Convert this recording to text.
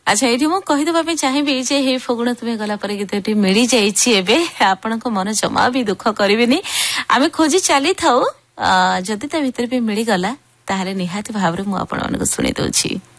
ଆଚ୍ଛା ଏଇଠି ମୁଁ କହିଦେବା ପାଇଁ ଚାହିଁବି ଯେ ହେ ଫଗୁଣ ତୁମେ ଗଲା ପରେ ଗୀତଟି ମିଳିଯାଇଛି ଏବେ ଆପଣଙ୍କ ମନ ଜମା ବି ଦୁଃଖ କରିବେନି ଆମେ ଖୋଜି ଚାଲିଥାଉ ଯଦି ତା ଭିତରେ ବି ମିଳିଗଲା ତାହେଲେ ନିହାତି ଭାବରେ ମୁଁ ଆପଣମାନଙ୍କୁ ଶୁଣି ଦଉଛି।